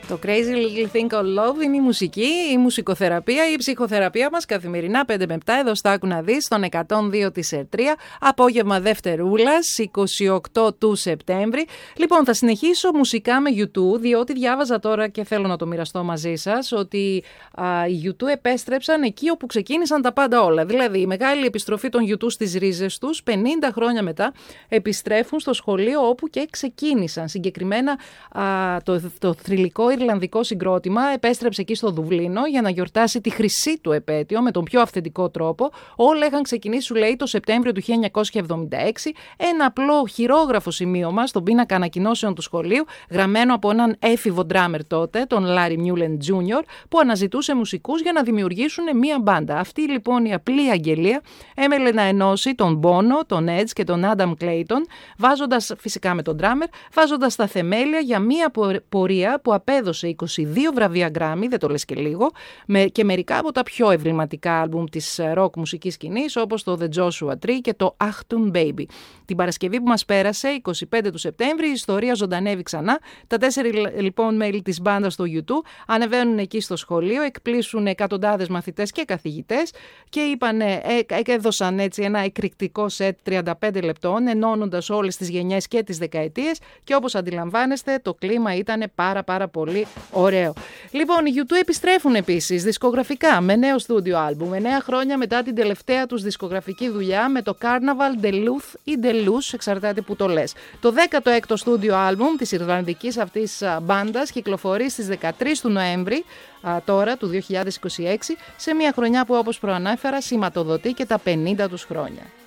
Το Crazy Little Thing Called Love είναι η μουσική, η μουσικοθεραπεία, η ψυχοθεραπεία μας καθημερινά 5 με 7 εδώ στα Άκου να δεις, στον 102 της ΕΡΤΡΙΑ, απόγευμα Δευτερούλας, 28 του Σεπτέμβρη. Λοιπόν, θα συνεχίσω μουσικά με U2, διότι διάβαζα τώρα και θέλω να το μοιραστώ μαζί σας, ότι οι U2 επέστρεψαν εκεί όπου ξεκίνησαν τα πάντα όλα. Δηλαδή, η μεγάλη επιστροφή των U2 στις ρίζες τους, 50 χρόνια μετά, επιστρέφουν στο σχολείο όπου και ξεκίνησαν. Συγκεκριμένα, το θρυλικό Ιρλανδικό συγκρότημα επέστρεψε εκεί στο Δουβλίνο για να γιορτάσει τη χρυσή του επέτειο με τον πιο αυθεντικό τρόπο. Όλα είχαν ξεκινήσει, σου λέει, το Σεπτέμβριο του 1976. Ένα απλό χειρόγραφο σημείωμα στον πίνακα ανακοινώσεων του σχολείου, γραμμένο από έναν έφηβο ντράμερ τότε, τον Larry Mullen Jr., που αναζητούσε μουσικούς για να δημιουργήσουν μία μπάντα. Αυτή λοιπόν η απλή αγγελία έμελε να ενώσει τον Bono, τον Edge και τον Adam Clayton, βάζοντας φυσικά με τον ντράμερ, βάζοντας τα θεμέλια για μία πορεία που απέδωσε 22 βραβεία Grammy, δεν το λες και λίγο, και μερικά από τα πιο ευρηματικά άλμπουμ της ροκ μουσικής σκηνής, όπως το The Joshua Tree και το Achtung Baby. Την Παρασκευή που μας πέρασε, 25 του Σεπτέμβρη, η ιστορία ζωντανεύει ξανά. Τα 4 λοιπόν μέλη της μπάντας του U2 ανεβαίνουν εκεί στο σχολείο, εκπλήσουν εκατοντάδες μαθητές και καθηγητές και έδωσαν έτσι ένα εκρηκτικό σετ 35 λεπτών, ενώνοντας όλες τις γενιές και τις δεκαετίες, και όπως αντιλαμβάνεστε το κλίμα ήταν πάρα πολύ ωραίο. Λοιπόν, οι U2 επιστρέφουν επίσης δισκογραφικά με νέο στούντιο άλμπουμ, 9 χρόνια μετά την τελευταία τους δισκογραφική δουλειά με το Carnival Duluth ή Deluxe, εξαρτάται που το λες. Το 16ο στούντιο άλμπουμ της Ιρλανδικής αυτής μπάντας κυκλοφορεί στις 13 του Νοέμβρη τώρα του 2026, σε μια χρονιά που, όπως προανάφερα, σηματοδοτεί και τα 50 τους χρόνια.